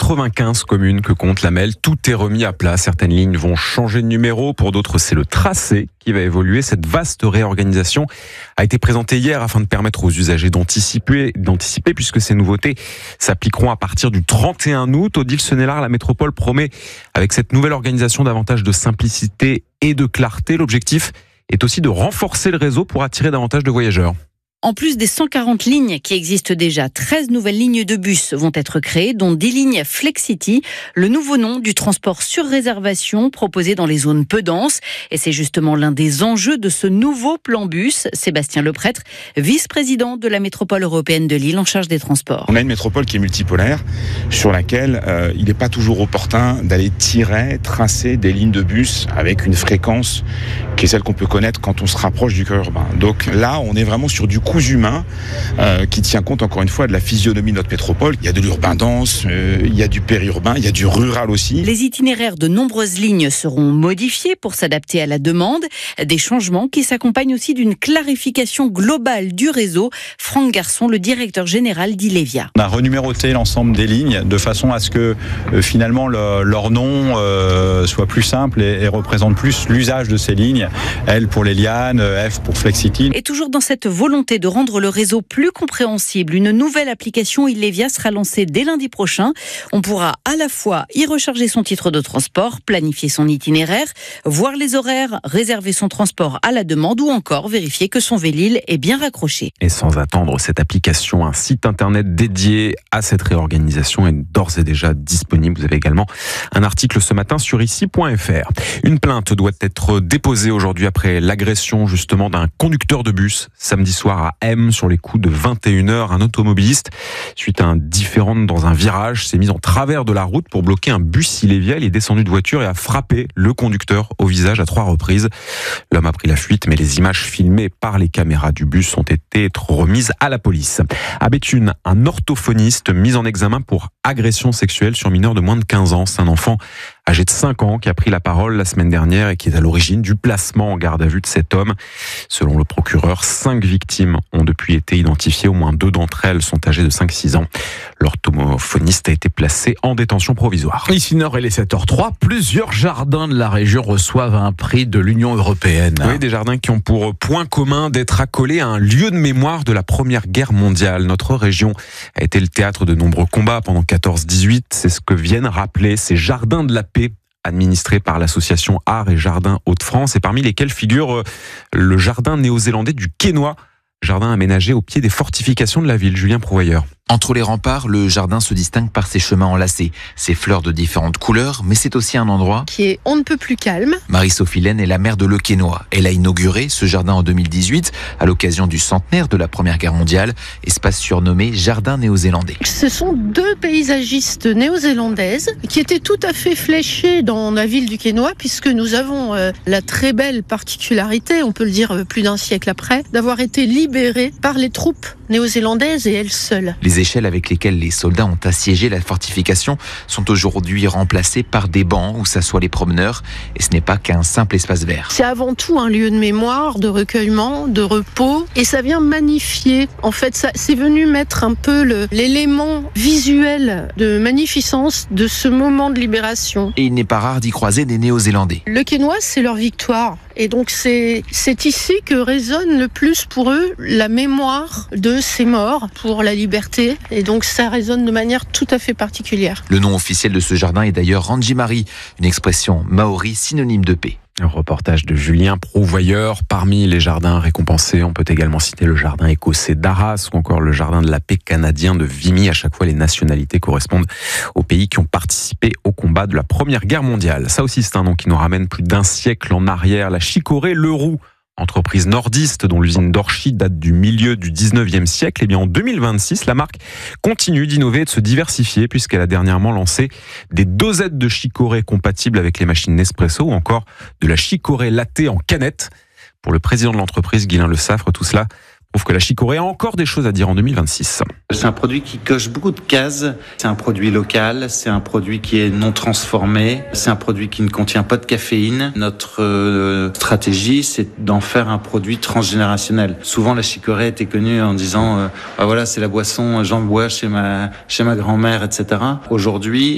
95 communes que compte la MEL. Tout est remis à plat. Certaines lignes vont changer de numéro. Pour d'autres, c'est le tracé qui va évoluer. Cette vaste réorganisation a été présentée hier afin de permettre aux usagers d'anticiper puisque ces nouveautés s'appliqueront à partir du 31 août. Odile Senelard, la métropole promet avec cette nouvelle organisation davantage de simplicité et de clarté. L'objectif est aussi de renforcer le réseau pour attirer davantage de voyageurs. En plus des 140 lignes qui existent déjà, 13 nouvelles lignes de bus vont être créées, dont 10 lignes Flexity, le nouveau nom du transport sur réservation proposé dans les zones peu denses. Et c'est justement l'un des enjeux de ce nouveau plan bus. Sébastien Leprêtre, vice-président de la métropole européenne de Lille en charge des transports. On a une métropole qui est multipolaire, sur laquelle il n'est pas toujours opportun d'aller tracer des lignes de bus avec une fréquence qui est celle qu'on peut connaître quand on se rapproche du cœur urbain. Donc là, on est vraiment sur du coût humain qui tient compte encore une fois de la physionomie de notre métropole. Il y a de l'urbain dense, il y a du périurbain, il y a du rural aussi. Les itinéraires de nombreuses lignes seront modifiés pour s'adapter à la demande. Des changements qui s'accompagnent aussi d'une clarification globale du réseau. Franck Garçon, le directeur général d'Ilevia. On a renuméroté l'ensemble des lignes de façon à ce que finalement leur nom soit plus simple et représente plus l'usage de ces lignes. L pour l'Eliane, F pour Flexity. Et toujours dans cette volonté de rendre le réseau plus compréhensible, une nouvelle application Ilevia sera lancée dès lundi prochain. On pourra à la fois y recharger son titre de transport, planifier son itinéraire, voir les horaires, réserver son transport à la demande ou encore vérifier que son Vélil est bien raccroché. Et sans attendre cette application, un site internet dédié à cette réorganisation est d'ores et déjà disponible. Vous avez également un article ce matin sur ici.fr. Une plainte doit être déposée aujourd'hui après l'agression justement d'un conducteur de bus samedi soir à M sur les coups de 21h. Un automobiliste, suite à un différend dans un virage, s'est mis en travers de la route pour bloquer un bus Ilevia. Il est descendu de voiture et a frappé le conducteur au visage à 3 reprises. L'homme a pris la fuite, mais les images filmées par les caméras du bus ont été remises à la police. À Béthune, un orthophoniste mis en examen pour agression sexuelle sur mineur de moins de 15 ans. C'est un enfant âgé de 5 ans qui a pris la parole la semaine dernière et qui est à l'origine du placement en garde à vue de cet homme. Selon le procureur, 5 victimes ont depuis été identifiées. Au moins 2 d'entre elles sont âgées de 5-6 ans. L'orthophoniste a été placé en détention provisoire. Ici Nord, il est 7h03. Plusieurs jardins de la région reçoivent un prix de l'Union européenne. Oui, des jardins qui ont pour point commun d'être accolés à un lieu de mémoire de la Première Guerre mondiale. Notre région a été le théâtre de nombreux combats pendant 14-18. C'est ce que viennent rappeler ces jardins de la paix administrés par l'association Art et Jardins Hauts-de-France et parmi lesquels figure le jardin néo-zélandais du Quesnoy, jardin aménagé au pied des fortifications de la ville. Julien Prouvailleur. Entre les remparts, le jardin se distingue par ses chemins enlacés, ses fleurs de différentes couleurs, mais c'est aussi un endroit qui est on ne peut plus calme. Marie-Sophie Laine est la maire de Le Quesnoy. Elle a inauguré ce jardin en 2018 à l'occasion du centenaire de la Première Guerre mondiale, espace surnommé Jardin néo-zélandais. Ce sont 2 paysagistes néo-zélandaises qui étaient tout à fait fléchées dans la ville du Quesnoy, puisque nous avons la très belle particularité, on peut le dire plus d'un siècle après, d'avoir été libérées par les troupes néo-zélandaises et elles seules. Les échelles avec lesquelles les soldats ont assiégé la fortification sont aujourd'hui remplacées par des bancs où s'assoient les promeneurs et ce n'est pas qu'un simple espace vert. C'est avant tout un lieu de mémoire, de recueillement, de repos et ça vient magnifier. En fait, ça, c'est venu mettre un peu l'élément visuel de magnificence de ce moment de libération. Et il n'est pas rare d'y croiser des Néo-Zélandais. Le Quesnoy, c'est leur victoire. Et donc c'est ici que résonne le plus pour eux la mémoire de ces morts pour la liberté. Et donc ça résonne de manière tout à fait particulière. Le nom officiel de ce jardin est d'ailleurs Ranjimari, une expression maori synonyme de paix. Un reportage de Julien Prouvailleur. Parmi les jardins récompensés, on peut également citer le jardin écossais d'Arras ou encore le jardin de la paix canadien de Vimy. À chaque fois, les nationalités correspondent aux pays qui ont participé au combat de la Première Guerre mondiale. Ça aussi, c'est un nom qui nous ramène plus d'un siècle en arrière. La Chicorée Leroux, entreprise nordiste dont l'usine d'Orchy date du milieu du 19e siècle. Et bien en 2026, la marque continue d'innover et de se diversifier puisqu'elle a dernièrement lancé des dosettes de chicorée compatibles avec les machines Nespresso ou encore de la chicorée latte en canette. Pour le président de l'entreprise, Guylain Le Saffre, tout cela prouve que la chicorée a encore des choses à dire en 2026. C'est un produit qui coche beaucoup de cases. C'est un produit local, c'est un produit qui est non transformé, c'est un produit qui ne contient pas de caféine. Notre stratégie, c'est d'en faire un produit transgénérationnel. Souvent, la chicorée était connue en disant voilà, c'est la boisson, j'en bois chez ma grand-mère, etc. Aujourd'hui,